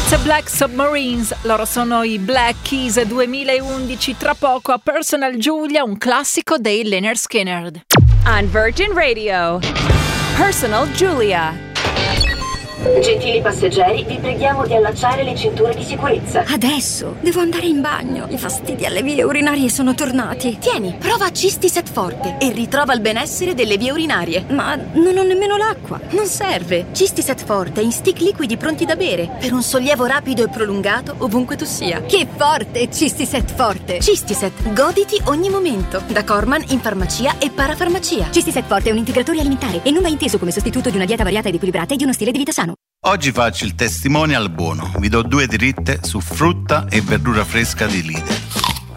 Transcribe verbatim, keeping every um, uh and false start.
That's a Black Submarines, loro sono i Black Keys duemilaundici, tra poco a Personal Julia, un classico dei Lynyrd Skynyrd. On Virgin Radio, Personal Julia. Gentili passeggeri, vi preghiamo di allacciare le cinture di sicurezza. Adesso devo andare in bagno. I fastidi alle vie urinarie sono tornati. Tieni, prova Cistiset Forte e ritrova il benessere delle vie urinarie. Ma non ho nemmeno l'acqua. Non serve. Cistiset Forte in stick liquidi pronti da bere per un sollievo rapido e prolungato ovunque tu sia. Che forte Cistiset Forte! Cistiset, goditi ogni momento. Da Corman in farmacia e parafarmacia. Cistiset Forte è un integratore alimentare e non va inteso come sostituto di una dieta variata ed equilibrata e di uno stile di vita sano. Oggi faccio il testimonial buono. Vi do due dritte su frutta e verdura fresca di Lidl.